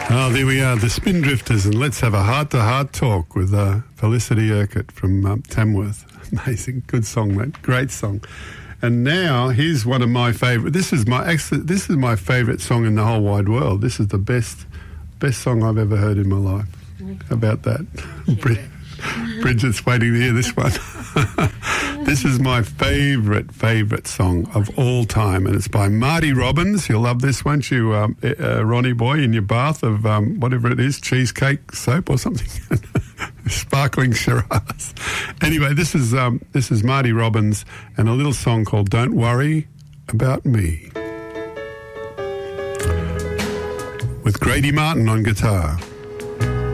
Oh, there we are, the Spindrifters, and let's have a heart-to-heart talk with Felicity Urquhart from Tamworth. Amazing, good song, mate, great song. And now here's one of my favourite. This is my favourite song in the whole wide world. This is the best song I've ever heard in my life. How about that? Bridget's waiting to hear this one. This is my favourite song of all time, and it's by Marty Robbins. You'll love this, won't you, Ronnie boy, in your bath of whatever it is, cheesecake soap or something, sparkling Shiraz. Anyway, this is Marty Robbins and a little song called "Don't Worry About Me" with Grady Martin on guitar.